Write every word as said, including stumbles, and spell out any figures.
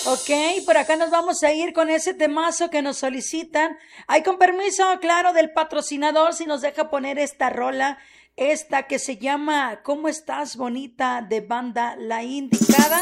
Ok, por acá nos vamos a ir con ese temazo que nos solicitan. Hay con permiso, claro, del patrocinador, si nos deja poner esta rola, esta que se llama ¿Cómo estás, bonita? De banda La Indicada.